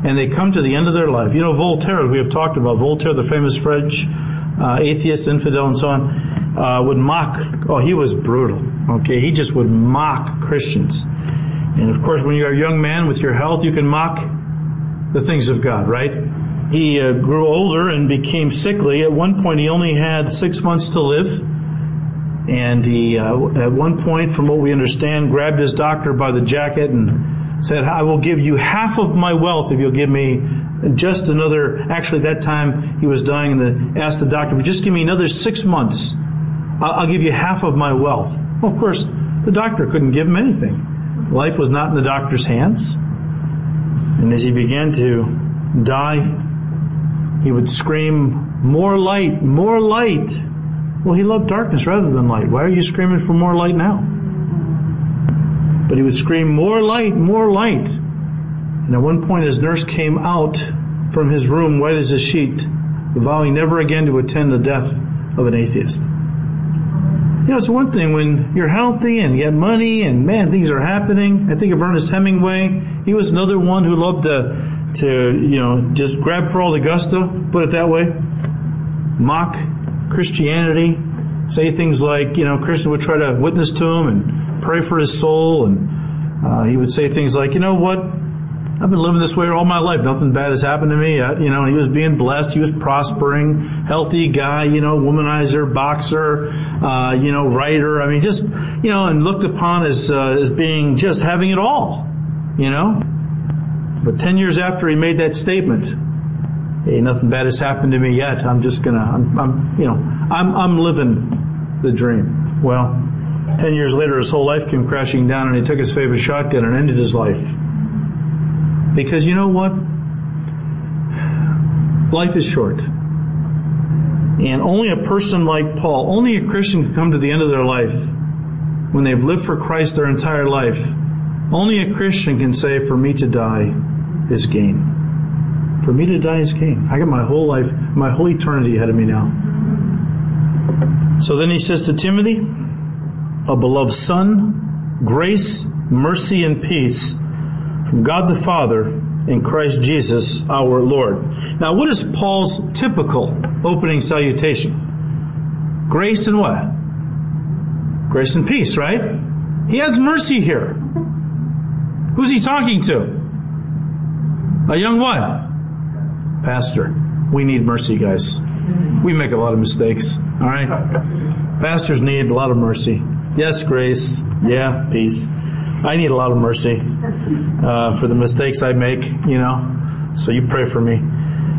and they come to the end of their life. You know, Voltaire, as we have talked about, Voltaire, the famous French atheist, infidel, and so on, would mock. Oh, he was brutal. Okay, he just would mock Christians. And of course, when you're a young man with your health, you can mock the things of God, right? He grew older and became sickly. At one point, he only had 6 months to live. And he, at one point, from what we understand, grabbed his doctor by the jacket and said, I will give you half of my wealth if you'll give me just another, actually that time he was dying, and asked the doctor, just give me another 6 months. I'll give you half of my wealth. Well, of course, the doctor couldn't give him anything. Life was not in the doctor's hands. And as he began to die, he would scream, more light, more light. Well, he loved darkness rather than light. Why are you screaming for more light now? But he would scream, more light, more light. And at one point his nurse came out from his room, white as a sheet, vowing never again to attend the death of an atheist. You know, it's one thing when you're healthy and you have money and, man, things are happening. I think of Ernest Hemingway. He was another one who loved to just grab for all the gusto, put it that way. Mock Christianity. Say things like, Christians would try to witness to him and pray for his soul. And he would say things like, you know what? I've been living this way all my life. Nothing bad has happened to me. He was being blessed. He was prospering. Healthy guy, womanizer, boxer, writer. I mean, just, and looked upon as being just having it all, But 10 years after he made that statement, hey, nothing bad has happened to me yet. I'm just I'm living the dream. Well, 10 years later, his whole life came crashing down, and he took his favorite shotgun and ended his life. Because you know what? Life is short. And only a person like Paul, only a Christian can come to the end of their life when they've lived for Christ their entire life. Only a Christian can say, for me to die is gain. For me to die is gain. I got my whole life, my whole eternity ahead of me now. So then he says to Timothy, a beloved son, grace, mercy, and peace from God the Father and Christ Jesus our Lord. Now, what is Paul's typical opening salutation? Grace and what? Grace and peace, right? He adds mercy here. Who's he talking to? A young what? Pastor. We need mercy, guys. We make a lot of mistakes, all right? Pastors need a lot of mercy. Yes, grace. Yeah, peace. I need a lot of mercy for the mistakes I make, So you pray for me.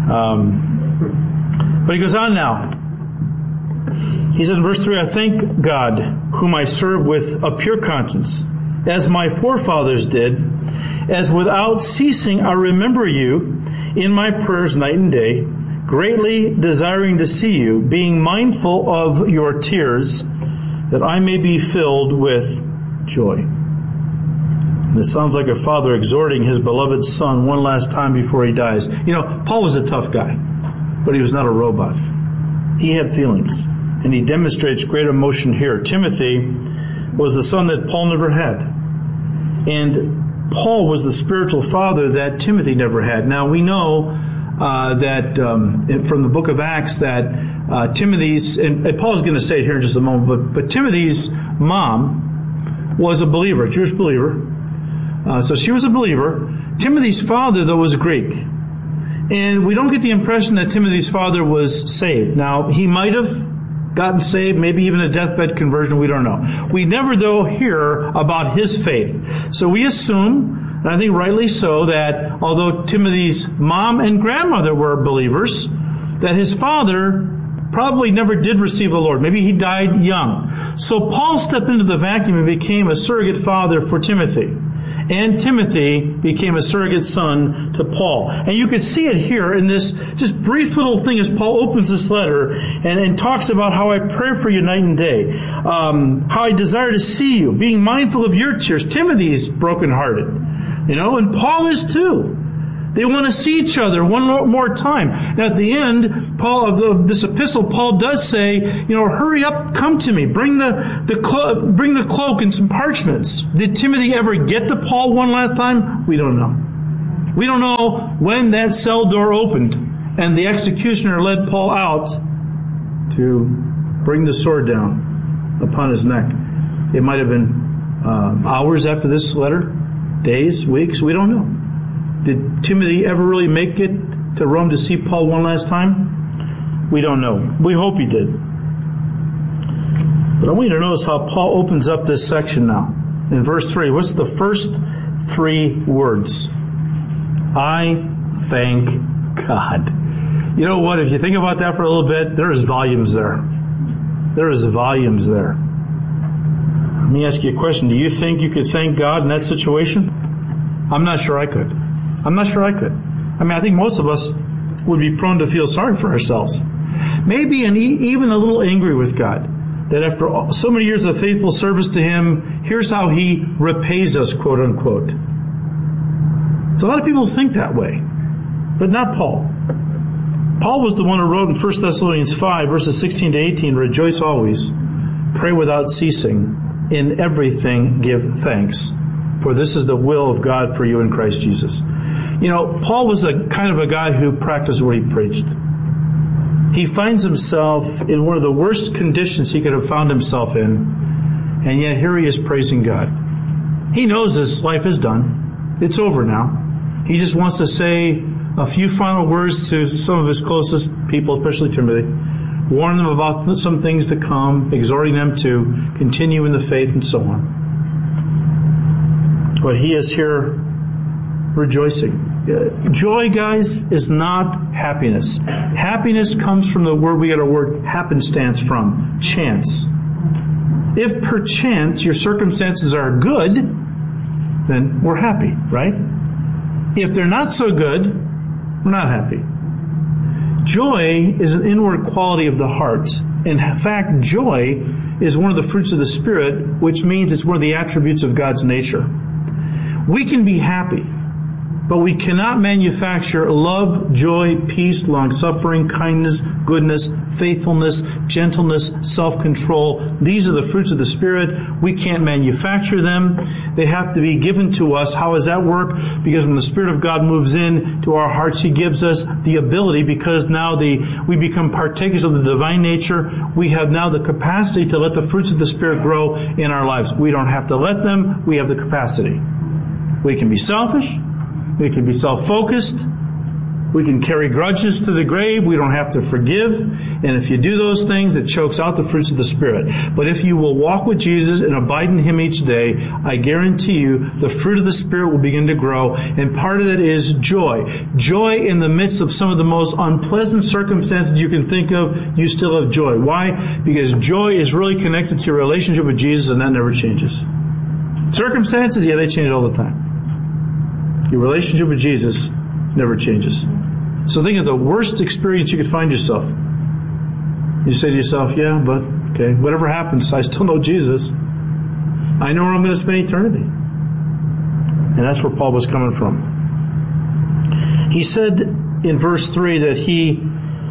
But he goes on now. He said in verse 3, I thank God, whom I serve with a pure conscience, as my forefathers did, as without ceasing I remember you in my prayers night and day, greatly desiring to see you, being mindful of your tears, that I may be filled with joy. This sounds like a father exhorting his beloved son one last time before he dies. Paul was a tough guy, but he was not a robot. He had feelings, and he demonstrates great emotion here. Timothy was the son that Paul never had. And Paul was the spiritual father that Timothy never had. Now, we know that from the book of Acts that Timothy's, and Paul's going to say it here in just a moment, but Timothy's mom was a believer, a Jewish believer. So she was a believer. Timothy's father, though, was Greek. And we don't get the impression that Timothy's father was saved. Now, he might have gotten saved, maybe even a deathbed conversion, we don't know. We never, though, hear about his faith. So we assume, and I think rightly so, that although Timothy's mom and grandmother were believers, that his father probably never did receive the Lord. Maybe he died young. So Paul stepped into the vacuum and became a surrogate father for Timothy. And Timothy became a surrogate son to Paul. And you can see it here in this just brief little thing as Paul opens this letter and talks about how I pray for you night and day. How I desire to see you, being mindful of your tears. Timothy's brokenhearted, and Paul is too. They want to see each other one more time. And at the end, Paul of this epistle, Paul does say, hurry up, come to me, bring the cloak and some parchments. Did Timothy ever get to Paul one last time? We don't know. We don't know when that cell door opened and the executioner led Paul out to bring the sword down upon his neck. It might have been hours after this letter, days, weeks, we don't know. Did Timothy ever really make it to Rome to see Paul one last time? We don't know. We hope he did. But I want you to notice how Paul opens up this section now. In verse 3, what's the first 3 words? I thank God. You know what? If you think about that for a little bit, there's volumes there. There is volumes there. Let me ask you a question. Do you think you could thank God in that situation? I'm not sure I could. I'm not sure I could. I mean, I think most of us would be prone to feel sorry for ourselves. Maybe even a little angry with God. That after so many years of faithful service to Him, here's how He repays us, quote unquote. So a lot of people think that way. But not Paul. Paul was the one who wrote in 1 Thessalonians 5, verses 16 to 18, rejoice always, pray without ceasing, in everything give thanks, for this is the will of God for you in Christ Jesus. You know, Paul was a kind of a guy who practiced what he preached. He finds himself in one of the worst conditions he could have found himself in, and yet here he is praising God. He knows his life is done. It's over now. He just wants to say a few final words to some of his closest people, especially Timothy, warn them about some things to come, exhorting them to continue in the faith and so on. But he is here rejoicing. Joy, guys, is not happiness. Happiness comes from the word we get our word happenstance from, chance. If perchance your circumstances are good, then we're happy, right? If they're not so good, we're not happy. Joy is an inward quality of the heart. In fact, joy is one of the fruits of the Spirit, which means it's one of the attributes of God's nature. We can be happy, but we cannot manufacture love, joy, peace, long-suffering, kindness, goodness, faithfulness, gentleness, self-control. These are the fruits of the Spirit. We can't manufacture them. They have to be given to us. How does that work? Because when the Spirit of God moves in to our hearts, He gives us the ability, because now we become partakers of the divine nature. We have now the capacity to let the fruits of the Spirit grow in our lives. We don't have to let them. We have the capacity. We can be selfish. We can be self-focused. We can carry grudges to the grave. We don't have to forgive. And if you do those things, it chokes out the fruits of the Spirit. But if you will walk with Jesus and abide in Him each day, I guarantee you the fruit of the Spirit will begin to grow. And part of it is joy. Joy in the midst of some of the most unpleasant circumstances you can think of, you still have joy. Why? Because joy is really connected to your relationship with Jesus, and that never changes. Circumstances, yeah, they change all the time. Your relationship with Jesus never changes. So think of the worst experience you could find yourself. You say to yourself, yeah, but, okay, whatever happens, I still know Jesus. I know where I'm going to spend eternity. And that's where Paul was coming from. He said in verse 3 that he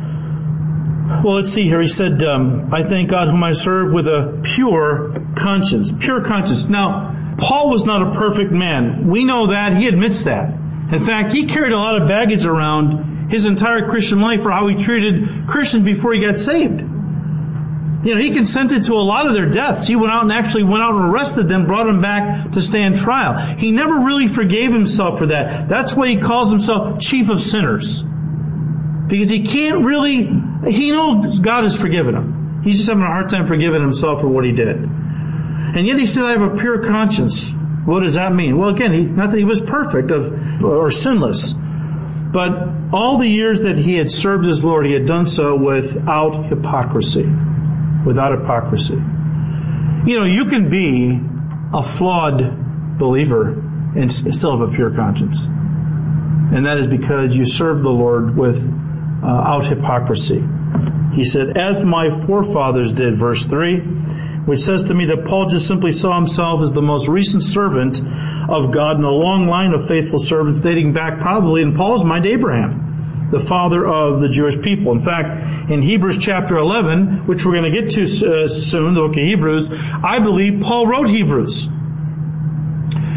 said, I thank God whom I serve with a pure conscience. Pure conscience. Now, Paul was not a perfect man. We know that. He admits that. In fact, he carried a lot of baggage around his entire Christian life for how he treated Christians before he got saved. You know, he consented to a lot of their deaths. He went out and arrested them, brought them back to stand trial. He never really forgave himself for that. That's why he calls himself chief of sinners. Because he knows God has forgiven him. He's just having a hard time forgiving himself for what he did. And yet he said, I have a pure conscience. What does that mean? Well, again, not that he was perfect or sinless, but all the years that he had served his Lord, he had done so without hypocrisy. Without hypocrisy. You know, you can be a flawed believer and still have a pure conscience. And that is because you serve the Lord without hypocrisy. He said, as my forefathers did, verse 3, which says to me that Paul just simply saw himself as the most recent servant of God in a long line of faithful servants dating back probably in Paul's mind Abraham, the father of the Jewish people. In fact, in Hebrews chapter 11, which we're going to get to soon, the book of Hebrews, I believe Paul wrote Hebrews.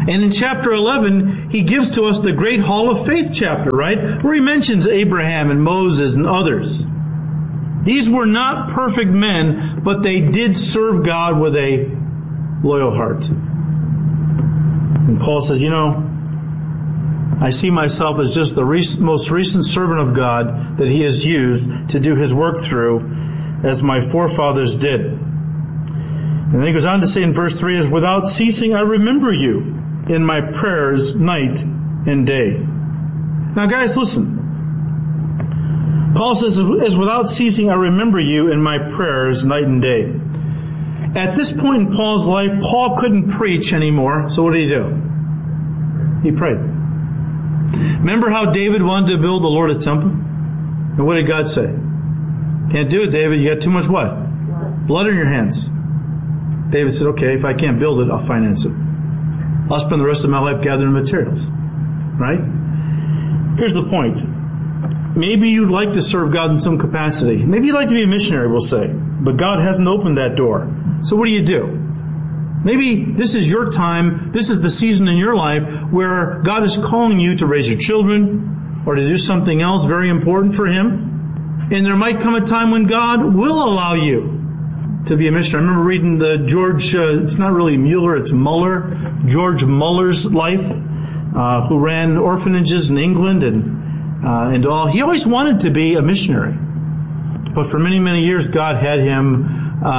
And in chapter 11, he gives to us the great Hall of Faith chapter, right? Where he mentions Abraham and Moses and others. These were not perfect men, but they did serve God with a loyal heart. And Paul says, I see myself as just the most recent servant of God that he has used to do his work through, as my forefathers did. And then he goes on to say in verse 3, as without ceasing I remember you in my prayers night and day. Now guys, listen. Paul says, as without ceasing I remember you in my prayers night and day. At this point in Paul's life, Paul couldn't preach anymore, so what did he do? He prayed. Remember how David wanted to build the Lord a temple? And what did God say? Can't do it, David. You got too much what? Blood on your hands. David said, okay, if I can't build it, I'll finance it. I'll spend the rest of my life gathering materials. Right? Here's the point. Maybe you'd like to serve God in some capacity. Maybe you'd like to be a missionary, we'll say. But God hasn't opened that door. So what do? Maybe this is your time, this is the season in your life where God is calling you to raise your children or to do something else very important for Him. And there might come a time when God will allow you to be a missionary. I remember reading the it's not really Mueller, it's Muller, George Muller's life, who ran orphanages in England and all. He always wanted to be a missionary. But for many, many years, God had him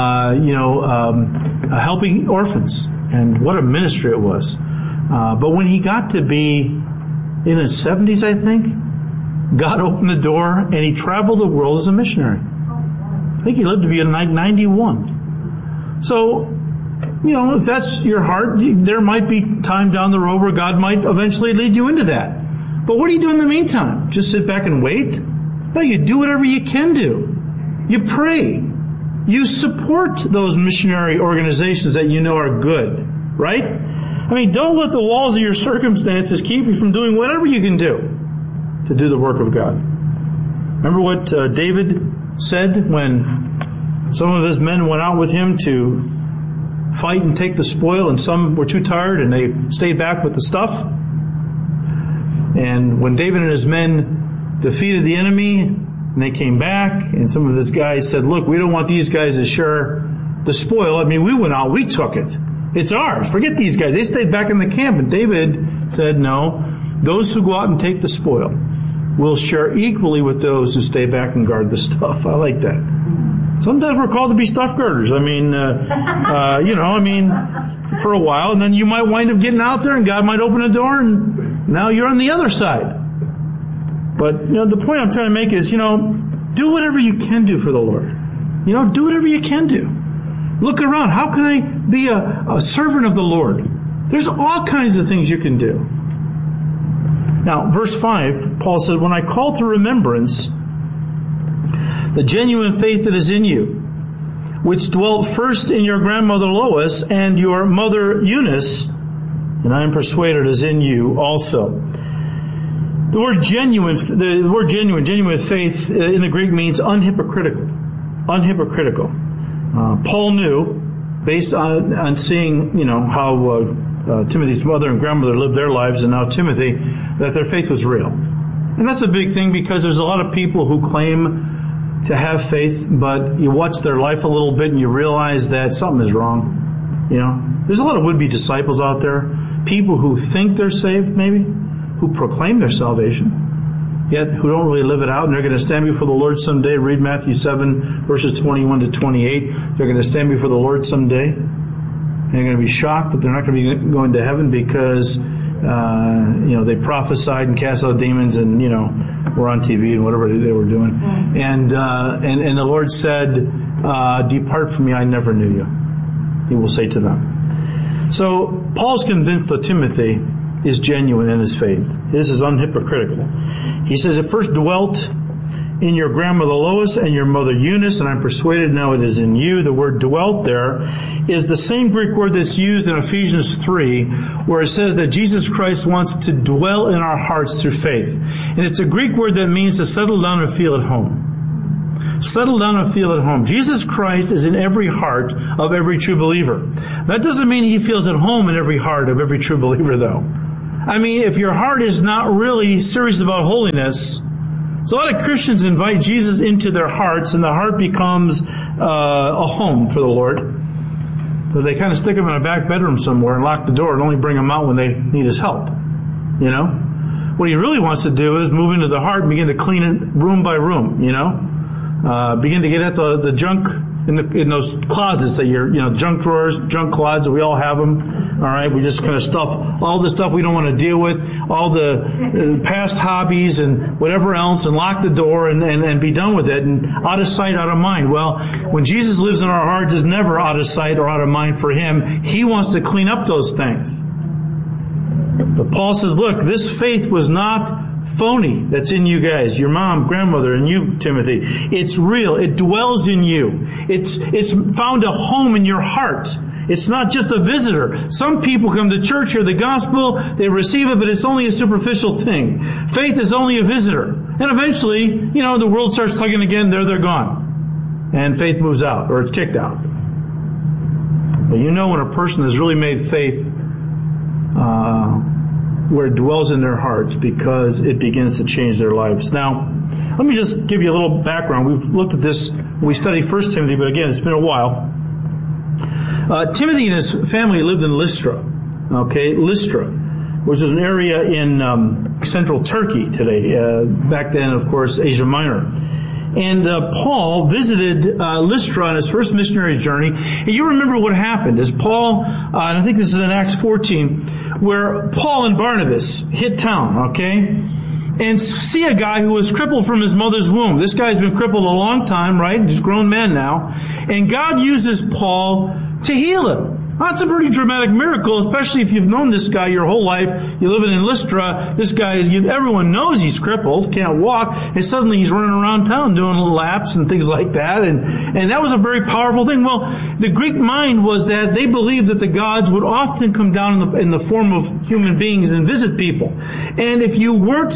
helping orphans. And what a ministry it was. But when he got to be in his 70s, I think, God opened the door and he traveled the world as a missionary. I think he lived to be like 91. So, if that's your heart, there might be time down the road where God might eventually lead you into that. But what do you do in the meantime? Just sit back and wait? No, you do whatever you can do. You pray. You support those missionary organizations that you know are good, right? I mean, don't let the walls of your circumstances keep you from doing whatever you can do to do the work of God. Remember what David said when some of his men went out with him to fight and take the spoil, and some were too tired and they stayed back with the stuff? And when David and his men defeated the enemy, and they came back, and some of his guys said, look, we don't want these guys to share the spoil. I mean, we went out, we took it. It's ours. Forget these guys. They stayed back in the camp. And David said, no, those who go out and take the spoil will share equally with those who stay back and guard the stuff. I like that. Sometimes we're called to be stuff guarders. I mean, for a while, and then you might wind up getting out there and God might open a door and now you're on the other side. But, the point I'm trying to make is, do whatever you can do for the Lord. Do whatever you can do. Look around. How can I be a servant of the Lord? There's all kinds of things you can do. Now, verse 5, Paul said, when I call to remembrance the genuine faith that is in you, which dwelt first in your grandmother Lois and your mother Eunice, and I am persuaded is in you also. The word genuine faith in the Greek means unhypocritical. Unhypocritical. Paul knew, based on seeing, how Timothy's mother and grandmother lived their lives, and now Timothy, that their faith was real. And that's a big thing because there's a lot of people who claim to have faith, but you watch their life a little bit and you realize that something is wrong. There's a lot of would-be disciples out there, people who think they're saved, maybe, who proclaim their salvation, yet who don't really live it out, and they're going to stand before the Lord someday. Read Matthew 7, verses 21 to 28. They're going to stand before the Lord someday, and they're going to be shocked that they're not going to be going to heaven because, they prophesied and cast out demons and, were on TV and whatever they were doing. And the Lord said, depart from me, I never knew you. He will say to them. So, Paul's convinced that Timothy is genuine in his faith. This is unhypocritical. He says, it first dwelt in your grandmother Lois and your mother Eunice, and I'm persuaded now it is in you. The word dwelt there is the same Greek word that's used in Ephesians 3, where it says that Jesus Christ wants to dwell in our hearts through faith. And it's a Greek word that means to settle down and feel at home. settle down and feel at home. Jesus Christ is in every heart of every true believer. That doesn't mean he feels at home in every heart of every true believer, though. I mean, if your heart is not really serious about holiness, so a lot of Christians invite Jesus into their hearts, and the heart becomes a home for the Lord. But they kind of stick him in a back bedroom somewhere and lock the door and only bring him out when they need his help. You know? What he really wants to do is move into the heart and begin to clean it room by room, you know? Begin to get at the junk in those closets that junk drawers, junk closets, we all have them. All right, we just kind of stuff all the stuff we don't want to deal with, all the past hobbies and whatever else, and lock the door and be done with it, and out of sight, out of mind. Well, when Jesus lives in our hearts, it's never out of sight or out of mind for him. He wants to clean up those things. But Paul says, look, this faith was not phony that's in you guys, your mom, grandmother, and you, Timothy. It's real. It dwells in you. It's found a home in your heart. It's not just a visitor. Some people come to church, hear the gospel, they receive it, but it's only a superficial thing. Faith is only a visitor. And eventually, the world starts tugging again, they're gone. And faith moves out, or it's kicked out. But when a person has really made faith where it dwells in their hearts, because it begins to change their lives. Now, let me just give you a little background. We've looked at this when we studied 1 Timothy, but again, it's been a while. Timothy and his family lived in Lystra. Okay, Lystra, which is an area in central Turkey today. Back then, of course, Asia Minor. And Paul visited Lystra on his first missionary journey. And you remember what happened is Paul, and I think this is in Acts 14, where Paul and Barnabas hit town, okay, and see a guy who was crippled from his mother's womb. This guy's been crippled a long time, right? He's a grown man now. And God uses Paul to heal him. That's a pretty dramatic miracle, especially if you've known this guy your whole life. You're living in Lystra. This guy, everyone knows he's crippled, can't walk, and suddenly he's running around town doing laps and things like that. And that was a very powerful thing. Well, the Greek mind was that they believed that the gods would often come down in the form of human beings and visit people. And if you weren't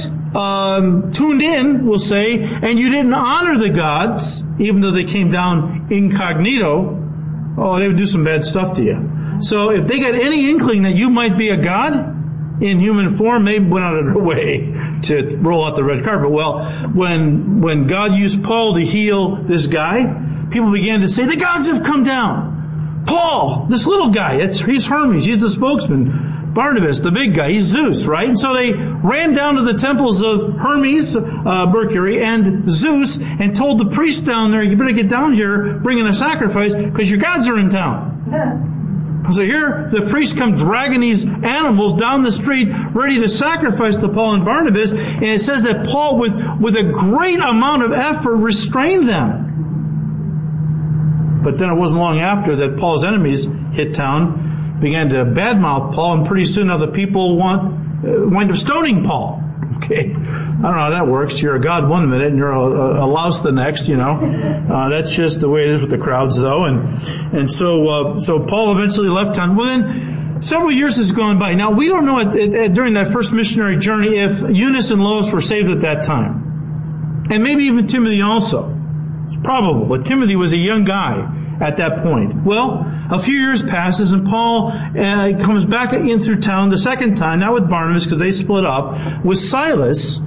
tuned in, we'll say, and you didn't honor the gods, even though they came down incognito, they would do some bad stuff to you. So if they got any inkling that you might be a god in human form, they went out of their way to roll out the red carpet. Well, when God used Paul to heal this guy, people began to say, the gods have come down. Paul, this little guy, he's Hermes, he's the spokesman. Barnabas, the big guy, he's Zeus, right? And so they ran down to the temples of Hermes, Mercury, and Zeus, and told the priests down there, you better get down here bringing a sacrifice, because your gods are in town. So here, the priests come dragging these animals down the street, ready to sacrifice to Paul and Barnabas, and it says that Paul, with a great amount of effort, restrained them. But then it wasn't long after that Paul's enemies hit town, began to badmouth Paul, and pretty soon now the people wind up stoning Paul. Okay, I don't know how that works. You're a god one minute and you're a louse the next. That's just the way it is with the crowds, though. And so Paul eventually left town. Well, then several years has gone by. Now we don't know during that first missionary journey if Eunice and Lois were saved at that time, and maybe even Timothy also. It's probable, but Timothy was a young guy at that point. Well, a few years passes, and Paul comes back in through town the second time, not with Barnabas because they split up, with Silas,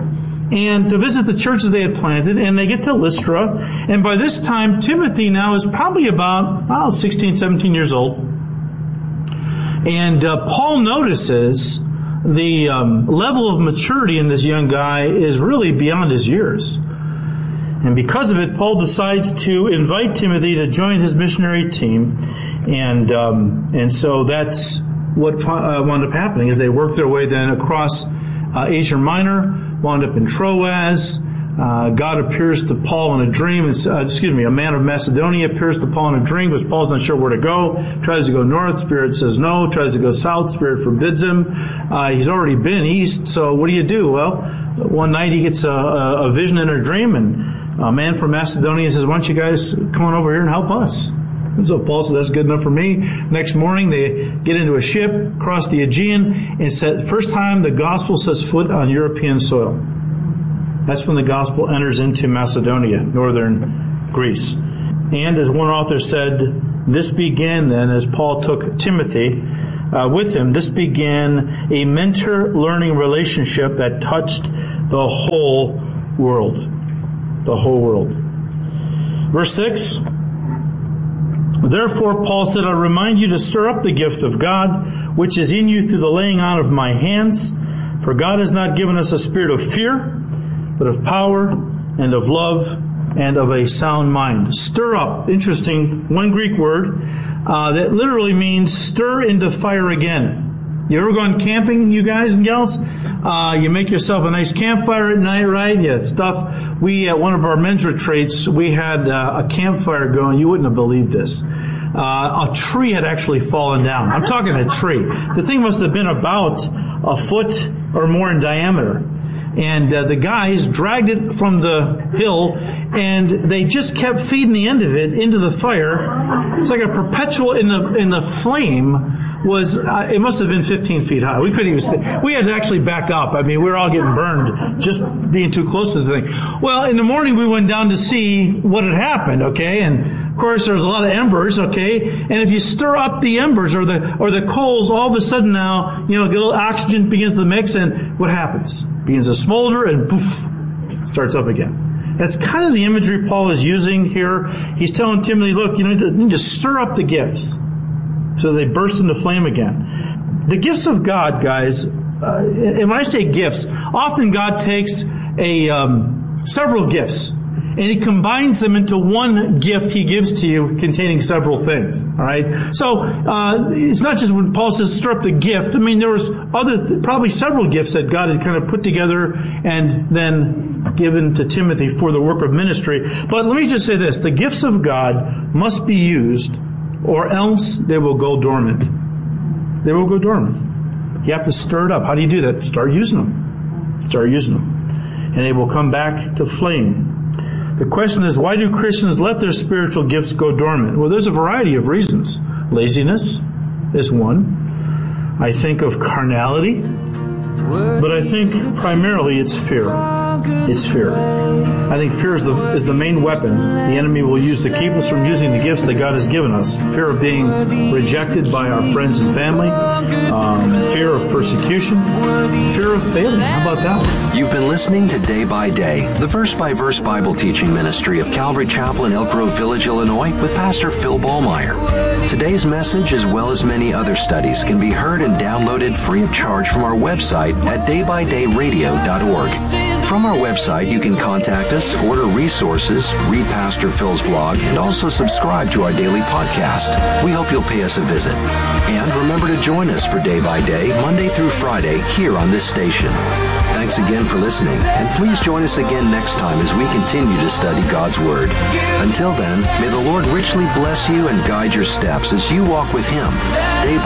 and to visit the churches they had planted, and they get to Lystra, and by this time Timothy now is probably about 16, 17 years old, and Paul notices the level of maturity in this young guy is really beyond his years. And because of it, Paul decides to invite Timothy to join his missionary team. And so that's what wound up happening, is they worked their way then across Asia Minor, wound up in Troas. God appears to Paul in a dream. A man of Macedonia appears to Paul in a dream, because Paul's not sure where to go. Tries to go north, Spirit says no. Tries to go south, Spirit forbids him. He's already been east, so what do you do? Well, one night he gets a vision in a dream, and a man from Macedonia says, why don't you guys come on over here and help us? And so Paul says, that's good enough for me. Next morning, they get into a ship, cross the Aegean, and first time the gospel sets foot on European soil. That's when the gospel enters into Macedonia, northern Greece. And as one author said, this began then, as Paul took Timothy with him, this began a mentor-learning relationship that touched the whole world. The whole world. Verse 6, therefore, Paul said, I remind you to stir up the gift of God, which is in you through the laying on of my hands. For God has not given us a spirit of fear, but of power and of love and of a sound mind. Stir up, interesting, one Greek word that literally means stir into fire again. You ever gone camping, you guys and gals? You make yourself a nice campfire at night, right? Yeah, stuff. We, at one of our men's retreats, we had a campfire going. You wouldn't have believed this. A tree had actually fallen down. I'm talking a tree. The thing must have been about a foot or more in diameter. And the guys dragged it from the hill, and they just kept feeding the end of it into the fire. It's like a perpetual in the flame was, it must have been 15 feet high. We couldn't even stay. We had to actually back up. I mean, we were all getting burned just being too close to the thing. Well, in the morning we went down to see what had happened, okay? And of course there was a lot of embers, okay? And if you stir up the embers or the coals, all of a sudden now, a little oxygen begins to mix, and what happens? It begins to smolder and poof, starts up again. That's kind of the imagery Paul is using here. He's telling Timothy, look, you need to stir up the gifts so they burst into flame again. The gifts of God, guys, and when I say gifts, often God takes several gifts and He combines them into one gift He gives to you containing several things. All right? So it's not just when Paul says stir up the gift. I mean, there was probably several gifts that God had kind of put together and then given to Timothy for the work of ministry. But let me just say this. The gifts of God must be used, or else they will go dormant. They will go dormant. You have to stir it up. How do you do that? Start using them. Start using them. And they will come back to flame. The question is, why do Christians let their spiritual gifts go dormant? Well, there's a variety of reasons. Laziness is one. I think of carnality. But I think primarily it's fear. It's fear. I think fear is the main weapon the enemy will use to keep us from using the gifts that God has given us. Fear of being rejected by our friends and family. Fear of persecution. Fear of failing. How about that? You've been listening to Day by Day, the verse-by-verse Bible teaching ministry of Calvary Chapel in Elk Grove Village, Illinois, with Pastor Phil Ballmeyer. Today's message, as well as many other studies, can be heard and downloaded free of charge from our website at daybydayradio.org. From our website, you can contact us, order resources, read Pastor Phil's blog, and also subscribe to our daily podcast. We hope you'll pay us a visit. And remember to join us for Day by Day, Monday through Friday, here on this station. Thanks again for listening, and please join us again next time as we continue to study God's Word. Until then, may the Lord richly bless you and guide your steps as you walk with Him. Day